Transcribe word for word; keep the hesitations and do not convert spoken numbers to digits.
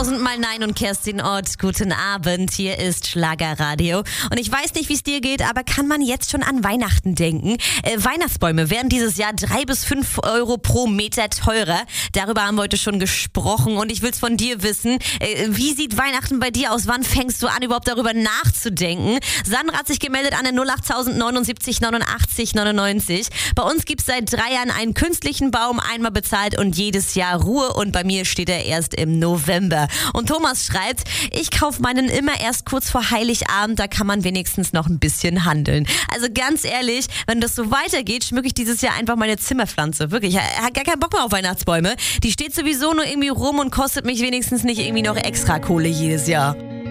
Tausendmal Nein und Kerstin Ott. Guten Abend, hier ist Schlagerradio. Und ich weiß nicht, wie es dir geht, aber kann man jetzt schon an Weihnachten denken? Äh, Weihnachtsbäume werden dieses Jahr drei bis fünf Euro pro Meter teurer. Darüber haben wir heute schon gesprochen und ich will es von dir wissen. Äh, wie sieht Weihnachten bei dir aus? Wann fängst du an, überhaupt darüber nachzudenken? Sandra hat sich gemeldet an der null acht neunundsiebzig neunundachtzig neunundneunzig. Bei uns gibt es seit drei Jahren einen künstlichen Baum, einmal bezahlt und jedes Jahr Ruhe. Und bei mir steht er erst im November. Und Thomas schreibt, ich kaufe meinen immer erst kurz vor Heiligabend, da kann man wenigstens noch ein bisschen handeln. Also ganz ehrlich, wenn das so weitergeht, schmücke ich dieses Jahr einfach meine Zimmerpflanze. Wirklich, ich habe gar keinen Bock mehr auf Weihnachtsbäume. Die steht sowieso nur irgendwie rum und kostet mich wenigstens nicht irgendwie noch extra Kohle jedes Jahr.